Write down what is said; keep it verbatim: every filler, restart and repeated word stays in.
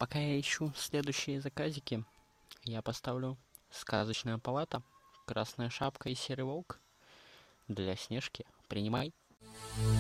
Пока я ищу следующие заказики, я поставлю «Сказочная палата», «Красная шапка» и «Серый волк» для Снежки. Принимай.